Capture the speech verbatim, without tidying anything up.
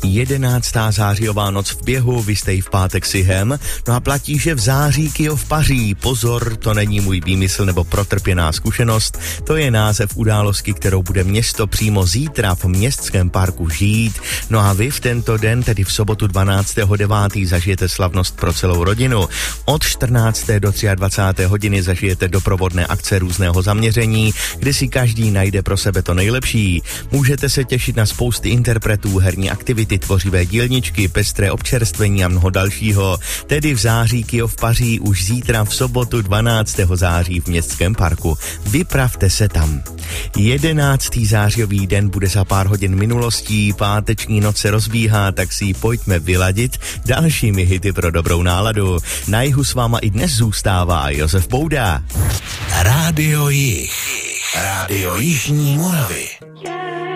Jedenáctá zářijová noc v běhu, vy jste ji v pátek sihem, no a platí, že v září Kyjov paří. Pozor, to není můj výmysl nebo protrpěná zkušenost, to je název události, kterou bude město přímo zítra v městském parku žít. No a vy v tento den, tedy v sobotu dvanáctého devátého zažijete slavnost pro celou rodinu. Od čtrnácté do dvacáté třetí hodiny zažijete doprovodné akce různého zaměření, kde si každý najde pro sebe to nejlepší. Můžete se těšit na spousty interpretů, herní aktivity, tvořivé dílničky, pestré občerstvení a mnoho dalšího. Tedy v září Kyjov paří už zítra v sobotu dvanáctého září v městském parku. Vypravte se tam. jedenáctý zářijový den bude za pár hodin minulostí, páteční noc se rozbíhá, tak si ji pojďme vyladit dalšími hity pro dobrou náladu. Na jihu s váma i dnes zůstává Josef Bouda. Rádio Jih. Rádio Jižní Moravy.